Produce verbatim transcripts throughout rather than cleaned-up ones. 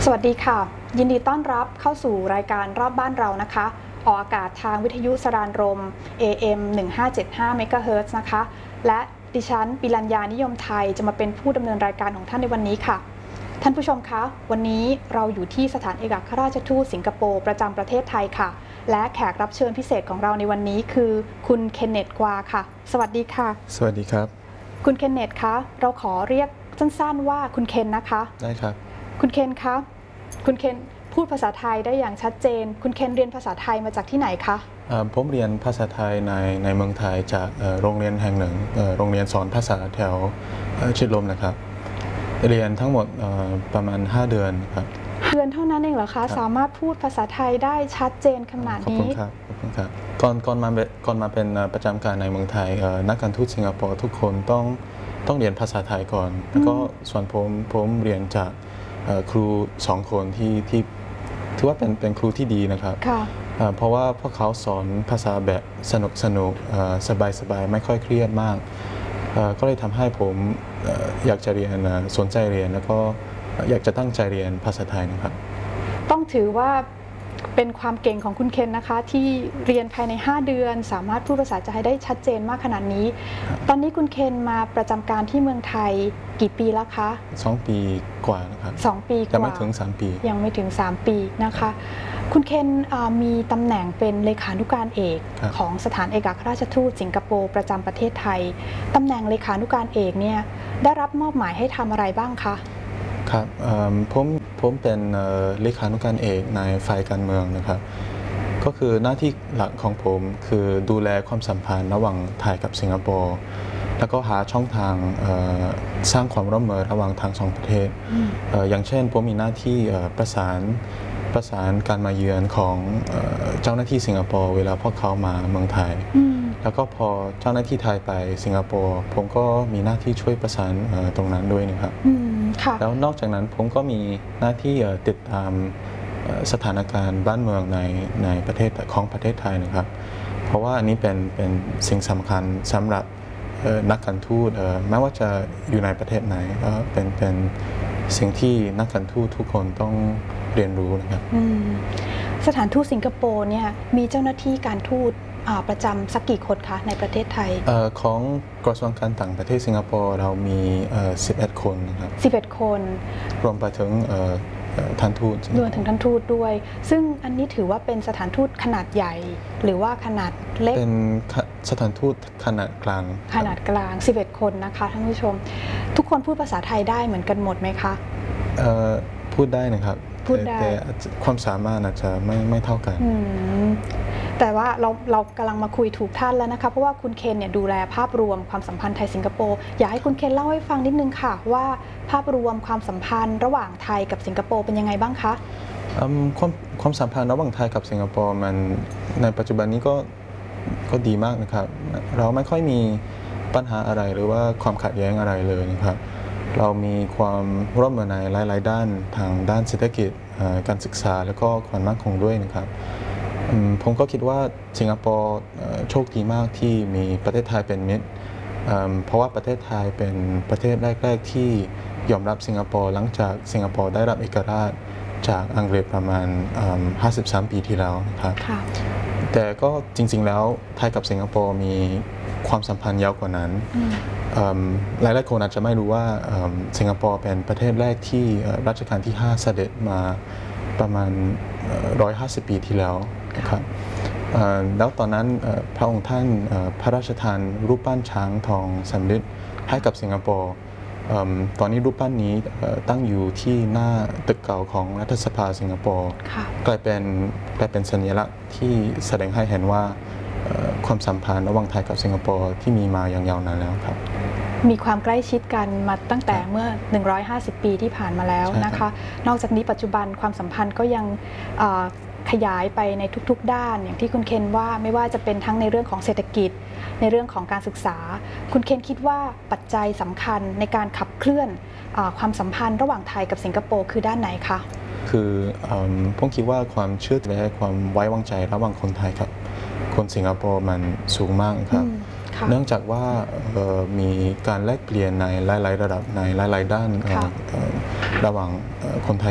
สวัสดีค่ะยินดีต้อนรับเข้าสู่รายการรอบบ้านเรานะคะออกอากาศทางวิทยุสรานรม เอ เอ็ม หนึ่งพันห้าร้อยเจ็ดสิบห้า เมกะเฮิรตซ์นะคะและดิฉันปิรัญญานิยมไทยจะมาเป็นผู้ดำเนินรายการของท่านในวันนี้ค่ะท่านผู้ชมคะวันนี้เราอยู่ที่สถานเอกอัครราชทูตสิงคโปร์ประจำประเทศไทยค่ะและแขกรับเชิญพิเศษของเราในวันนี้คือคุณเคนเนต กวาค่ะสวัสดีค่ะสวัสดีครับคุณเคนเนตคะเราขอเรียกสั้นๆว่าคุณเคนนะคะได้ครับคุณเคนคะคุณเคนพูดภาษาไทยได้อย่างชัดเจนคุณเคนเรียนภาษาไทยมาจากที่ไหนคะผมเรียนภาษาไทยในในเมืองไทยจากโรงเรียนแห่งหนึ่งโรงเรียนสอนภาษาแถวชิดลมนะครับเรียนทั้งหมดประมาณห้าเดือนครับเดือนเท่านั้นเองเหรอคะสามารถพูดภาษาไทยได้ชัดเจนขนาดนี้ขอบคุณครับขอบคุณครับก่อนก่อนมาก่อนมาเป็นประจำการในเมืองไทยนักการทูตสิงคโปร์ทุกคนต้องต้องเรียนภาษาไทยก่อนแล้วก็ส่วนผมผมเรียนจากครูสองคนที่ที่ถือว่าเป็นเป็นครูที่ดีนะครับเพราะว่าพวกเขาสอนภาษาแบบสนุกสนุกสบายสบายไม่ค่อยเครียดมากก็เลยทำให้ผมอยากจะเรียนสนใจเรียนแล้วก็อยากจะตั้งใจเรียนภาษาไทยนะครับต้องถือว่าเป็นความเก่งของคุณเคนนะคะที่เรียนภายในห้าเดือนสามารถพูดภาษาไทยได้ชัดเจนมากขนาดนี้ตอนนี้คุณเคนมาประจำการที่เมืองไทยกี่ปีแล้วคะสองปีกว่านะครับสองปีกว่ายังไม่ถึงสามปียังไม่ถึงสามปีนะคะคุณเคนมีตำแหน่งเป็นเลขานุการเอกของสถานเอกอัครราชทูตสิงคโปร์ประจำประเทศไทยตำแหน่งเลขานุการเอกเนี่ยได้รับมอบหมายให้ทำอะไรบ้างคะครับผมผมเป็นเลขานุการเอกในฝ่ายการเมืองนะครับก็คือหน้าที่หลักของผมคือดูแลความสัมพันธ์ระหว่างไทยกับสิงคโปร์แล้วก็หาช่องทางสร้างความร่วมมือระหว่างทางสองประเทศอย่างเช่นผมมีหน้าที่ประสานประสานการมาเยือนของเจ้าหน้าที่สิงคโปร์เวลาพวกเขามาเมืองไทยแล้วก็พอเจ้าหน้าที่ไทยไปสิงคโปร์ผมก็มีหน้าที่ช่วยประสานตรงนั้นด้วยนะครับแล้วนอกจากนั้นผมก็มีหน้าที่ติดตามสถานการณ์บ้านเมืองในในประเทศของประเทศไทยนะครับเพราะว่าอันนี้เป็นเป็นสิ่งสำคัญสำหรับนักการทูตไม่ว่าจะอยู่ในประเทศไหนก็เป็นเป็นสิ่งที่นักการทูตทุกคนต้องเรียนรู้นะครับสถานทูตสิงคโปร์เนี่ยมีเจ้าหน้าที่การทูตประจำสักกี่คนคะในประเทศไทยของกระทรวงการต่างประเทศสิงคโปร์เรามีสิบเอ็ดคนนะครับสิบเอ็ดคนรวมไปถึงท่านทูตรวมถึงท่านทูตด้วยซึ่งอันนี้ถือว่าเป็นสถานทูตขนาดใหญ่หรือว่าขนาดเล็กเป็นสถานทูตขนาดกลางขนาดกลางสิบเอ็ดคนนะคะท่านผู้ชมทุกคนพูดภาษาไทยได้เหมือนกันหมดไหมคะพูดได้นะครับพูดได้แต่ความสามารถอาจจะไม่ไม่เท่ากันแต่ว่าเราเรากำลังมาคุยถูกท่านแล้วนะคะเพราะว่าคุณเคนเนี่ยดูแลภาพรวมความสัมพันธ์ไทยสิงคโปร์อยากให้คุณเคนเล่าให้ฟังนิดนึงค่ะว่าภาพรวมความสัมพันธ์ระหว่างไทยกับสิงคโปร์เป็นยังไงบ้างคะความความสัมพันธ์ระหว่างไทยกับสิงคโปร์มันในปัจจุบันนี้ก็ก็ดีมากนะครับเราไม่ค่อยมีปัญหาอะไรหรือว่าความขัดแย้งอะไรเลยนะครับเรามีความร่วมมือในหลายๆด้านทางด้านเศรษฐกิจการศึกษาและก็ความมั่นคงด้วยนะครับผมก็คิดว่าสิงคโปร์โชคดีมากที่มีประเทศไทยเป็นมิตรเพราะว่าประเทศไทยเป็นประเทศแรกๆที่ยอมรับสิงคโปร์หลังจากสิงคโปร์ได้รับเอกราชจากอังกฤษประมาณห้าสิบสามปีที่แล้วนะครับแต่ก็จริงๆแล้วไทยกับสิงคโปร์มีความสัมพันธ์ยาวกว่านั้นหลายๆคนอาจจะไม่รู้ว่าสิงคโปร์เป็นประเทศแรกที่รัชกาลที่ห้าเสด็จมาประมาณหนึ่งร้อยห้าสิบปีที่แล้วนะครับแล้วตอนนั้นพระองค์ท่านพระราชทานรูปปั้นช้างทองสำริดให้กับสิงคโปร์ตอนนี้รูปปั้นนี้ตั้งอยู่ที่หน้าตึกเก่าของรัฐสภาสิงคโปร์กลายเป็นกลายเป็นสัญลักษณ์ที่แสดงให้เห็นว่าความสัมพันธ์ระหว่างไทยกับสิงคโปร์ที่มีมาอย่างยาวนานแล้วครับมีความใกล้ชิดกันมาตั้งแต่เมื่อหนึ่งร้อยห้าสิบปีที่ผ่านมาแล้วนะคะนอกจากนี้ปัจจุบันความสัมพันธ์ก็ยังขยายไปในทุกๆด้านอย่างที่คุณเคนว่าไม่ว่าจะเป็นทั้งในเรื่องของเศรษฐกิจในเรื่องของการศึกษาคุณเคนคิดว่าปัจจัยสำคัญในการขับเคลื่อนความสัมพันธ์ระหว่างไทยกับสิงคโปร์คือด้านไหนคะคือผมคิดว่าความเชื่อใจและความไว้วางใจระหว่างคนไทยกับคนสิงคโปร์มันสูงมากครับเนื่องจากว่ามีการแลกเปลี่ยนในหลายๆระดับในหลายๆด้านระหว่างคนไทยกับค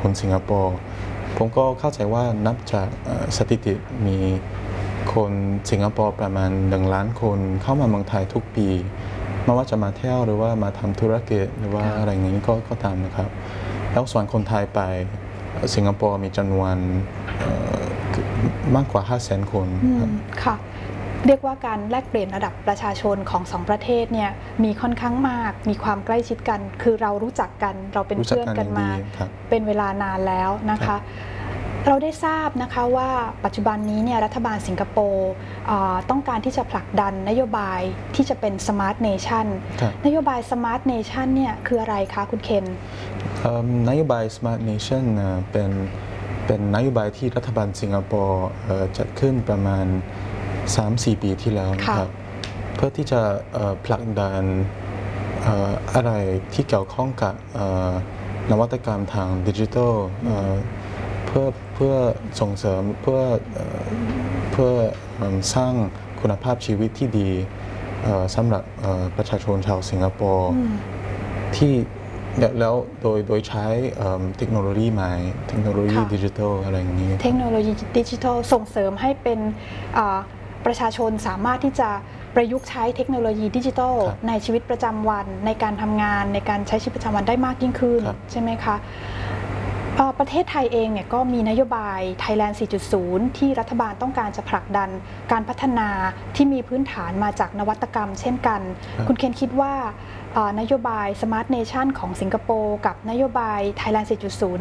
คนสิงคโปร์ผมก็เข้าใจว่านับจากสถิติมีคนสิงคโปร์ประมาณหนึ่งล้านคนเข้ามาเมืองไทยทุกปีไม่ว่าจะมาเที่ยวหรือว่ามาทำธุรกิจหรือว่าอะไรอย่างนี้ก็ก็ตามนะครับแล้วส่วนคนไทยไปสิงคโปร์มีจำนวนมากกว่า ห้าแสน คนค่ะเรียกว่าการแลกเปลี่ยนระดับประชาชนของสองประเทศเนี่ยมีค่อนข้างมากมีความใกล้ชิดกันคือเรารู้จักกันเราเป็นเพื่อนกันมาเป็นเวลานานแล้วนะคะเราได้ทราบนะคะว่าปัจจุบันนี้เนี่ยรัฐบาลสิงคโปร์ต้องการที่จะผลักดันนโยบายที่จะเป็น Smart Nation นโยบาย Smart Nation เนี่ยคืออะไรคะคุณเคนนโยบาย Smart Nation เป็นเป็นนโยบายที่รัฐบาลสิงคโปร์จัดขึ้นประมาณ สามถึงสี่ ปีที่แล้วนะครับเพื่อที่จะผลักดันอะไรที่เกี่ยวข้องกับนวัตกรรมทางดิจิทัลเพื่อเพื่อส่งเสริมเพื่อเพื่อสร้างคุณภาพชีวิตที่ดีสำหรับประชาชนชาวสิงคโปร์ที่แล้วโดยโดยใช้เทคโนโลยีใหม่เทคโนโลยีดิจิทัลอะไรอย่างนี้เทคโนโลยีดิจิทัลส่งเสริมให้เป็นประชาชนสามารถที่จะประยุกต์ใช้เทคโนโลยีดิจิทัลในชีวิตประจำวันในการทำงานในการใช้ชีวิตประจำวันได้มากยิ่งขึ้นใช่ไหมคะประเทศไทยเองเนี่ยก็มีนโยบาย Thailand สี่จุดศูนย์ ที่รัฐบาลต้องการจะผลักดันการพัฒนาที่มีพื้นฐานมาจากนวัตกรรมเช่นกันคุณเคนคิดว่านโยบาย Smart Nation ของสิงคโปร์กับนโยบาย Thailand สี่จุดศูนย์